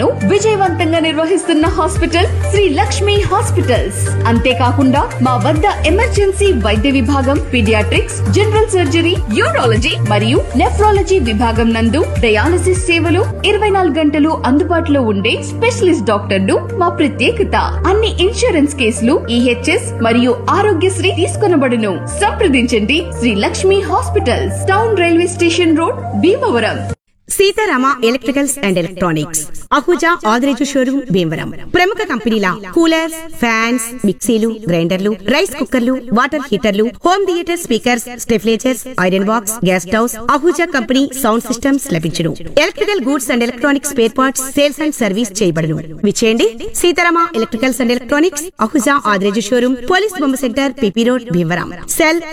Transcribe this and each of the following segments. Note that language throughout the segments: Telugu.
ను విజయవంతంగా నిర్వహిస్తున్న హాస్పిటల్ శ్రీ లక్ష్మి హాస్పిటల్స్. అంతేకాకుండా మా వద్ద ఎమర్జెన్సీ వైద్య విభాగం, పీడియాట్రిక్స్, జనరల్ సర్జరీ, యూరాలజీ మరియు నెఫ్రాలజీ విభాగం నందు డయాలసిస్ సేవలు 24 గంటలు అందుబాటులో ఉండే స్పెషలిస్ట్ డాక్టర్లు మా ప్రత్యేకత. అన్ని ఇన్సూరెన్స్ కేసులు, ఈహెచ్ఎస్ మరియు ఆరోగ్యశ్రీ తీసుకొనబడును. సంప్రదించండి Shri Lakshmi hospitals, town railway station road, Bhimavaram. Sitarama electricals and electronics, Ahuja Adireju showroom, Bhimavaram. ప్రముఖ కంపెనీల కూలర్స్, ఫ్యాన్స్, మిక్సీలు, గ్రైండర్లు, రైస్ కుక్కర్లు, water హీటర్లు, home theatre speakers, స్టెఫ్లేజర్స్, iron box, gas stoves, Ahuja company sound systems లభించును. Electrical goods and electronics spare parts sales and service చేయబడును. విచేయండి Sitarama electricals and electronics, Ahuja Adireju showroom, police బొమ్మ centre, PP road, Bhimavaram. Cell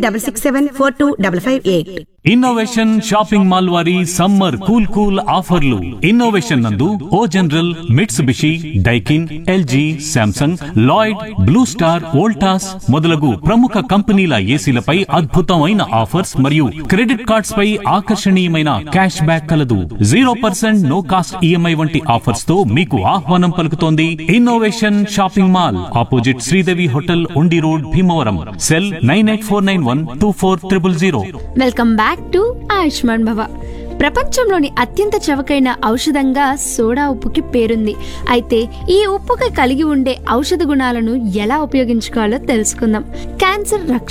9866742558. Innovation shopping mall వారి సమ్మర్ కూల్ ఆఫర్లు. ఇన్నోవేషన్ నందు ఓ general, Mitsubishi, Daikin, LG, Samsung, Lloyd, blue star, Voltas మొదలగు ప్రముఖ కంపెనీల ఏసీలపై అద్భుతమైన ఆఫర్స్ మరియు క్రెడిట్ కార్డ్స్ పై ఆకర్షణీయమైన క్యాష్ బ్యాక్ కలదు. 0% నో కాస్ట్ ఈఎంఐ వంటి ఆఫర్స్ తో మీకు ఆహ్వానం పలుకుతోంది innovation shopping mall, opposite Sridevi hotel, ఉండి road, Bhimavaram. Cell 9849240000. Welcome back to Ayushman భవ. ప్రపంచంలోని అత్యంత చవకైన ఔషధంగా సోడా ఉప్పుకి పేరుంది. అయితే ఈ ఉప్పుకి కలిగి ఉండే ఔషధ గుణాలను ఎలా ఉపయోగించుకోవాలో తెలుసుకుందాం. క్యాన్సర్ రక్ష.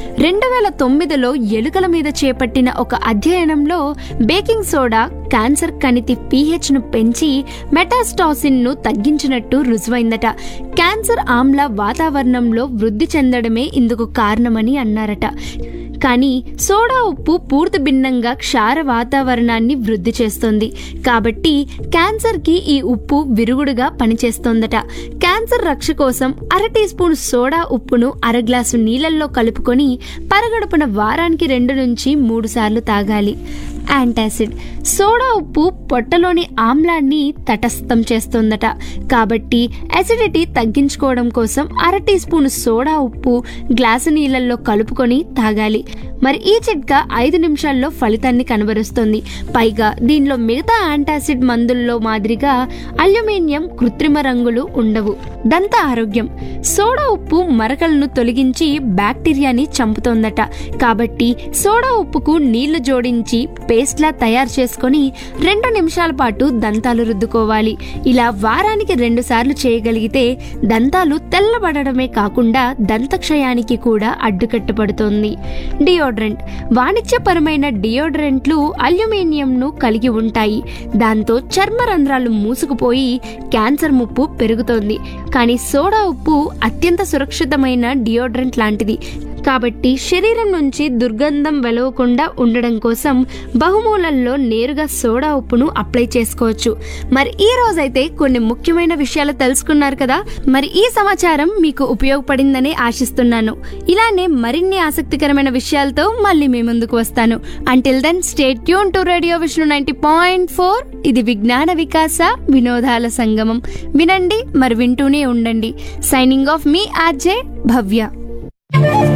2009లో ఎలుకల మీద చేపట్టిన ఒక అధ్యయనంలో బేకింగ్ సోడా క్యాన్సర్ కణితి pH ను పెంచి మెటాస్టాసిన్ ను తగ్గించినట్టు రుజువైందట. క్యాన్సర్ ఆమ్ల వాతావరణంలో వృద్ధి చెందడమే ఇందుకు కారణమని అన్నారట. కానీ సోడా ఉప్పు పూర్తి భిన్నంగా క్షార వాతావరణాన్ని వృద్ధి చేస్తుంది. కాబట్టి క్యాన్సర్కి ఈ ఉప్పు విరుగుడుగా పనిచేస్తోందట. క్యాన్సర్ రక్ష కోసం 1/2 టీ స్పూన్ సోడా ఉప్పును 1/2 గ్లాసు నీళ్లలో కలుపుకొని పరగడుపున వారానికి 2 నుంచి 3 సార్లు తాగాలి. యాంటాసిడ్. సోడా ఉప్పు పొట్టలోని ఆమ్లాన్ని తటస్థం చేస్తోందట. కాబట్టి అసిడిటీ తగ్గించుకోవడం కోసం 1/2 టీ స్పూన్ సోడా ఉప్పు గ్లాసు నీళ్లలో కలుపుకొని తాగాలి. మరి ఈ చిట్కా 5 నిమిషాల్లో ఫలితాన్ని కనబరుస్తుంది. పైగా దీనిలో మిగతా యాంటాసిడ్ మందుల్లో మాదిరిగా అల్యూమినియం, కృత్రిమ రంగులు ఉండవు. దంత ఆరోగ్యం. సోడా ఉప్పు మరకలను తొలగించి బ్యాక్టీరియాని చంపుతోందట. కాబట్టి సోడా ఉప్పుకు నీళ్లు జోడించి పేస్ట్లా తయారు చేసుకొని 2 నిమిషాల పాటు దంతాలు రుద్దుకోవాలి. ఇలా వారానికి 2 సార్లు చేయగలిగితే దంతాలు తెల్లబడడమే కాకుండా దంతక్షయానికి కూడా అడ్డుకట్టబడుతోంది. డియోడ్రెంట్. వాణిజ్యపరమైన డియోడ్రెంట్లు అల్యూమినియంను కలిగి ఉంటాయి. దాంతో చర్మ రంధ్రాలు మూసుకుపోయి క్యాన్సర్ ముప్పు పెరుగుతోంది. కానీ సోడా ఉప్పు అత్యంత సురక్షితమైన డియోడ్రెంట్ లాంటిది. కాబట్టి శరీరం నుంచి దుర్గంధం వెలవకుండా ఉండడం కోసం బహుమూలల్లో నేరుగా సోడా ఉప్పును అప్లై చేసుకోవచ్చు. మరి ఈ రోజైతే కొన్ని ముఖ్యమైన విషయాలు తెలుసుకున్నారు కదా. మరి ఈ సమాచారం మీకు ఉపయోగపడిందని ఆశిస్తున్నాను. ఇలానే మరిన్ని ఆసక్తికరమైన విషయాలతో మళ్ళీ మీ ముందుకు వస్తాను. Until then stay tune to radio Vishnu 90.4. ఇది విజ్ఞాన వికాస వినోదాల సంగమం. వినండి, మరి వింటూనే ఉండండి. సైనింగ్ ఆఫ్ మీ ఆర్జే భవ్య.